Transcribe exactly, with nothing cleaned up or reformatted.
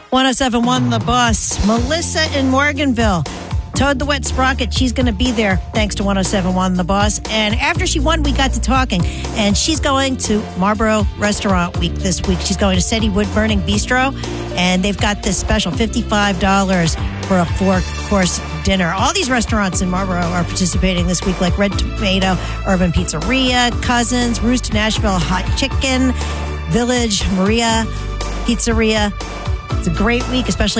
one oh seven point one The Boss. Melissa in Morganville. Toad the Wet Sprocket, she's going to be there thanks to one oh seven point one The Boss. And after she won, we got to talking. And she's going to Marlboro Restaurant Week this week. She's going to SETI Wood Burning Bistro. And they've got this special fifty-five dollars for a four-course dinner. All these restaurants in Marlboro are participating this week, like Red Tomato, Urban Pizzeria, Cousins, Roost Nashville Hot Chicken, Village, Maria Pizzeria. It's a great week, especially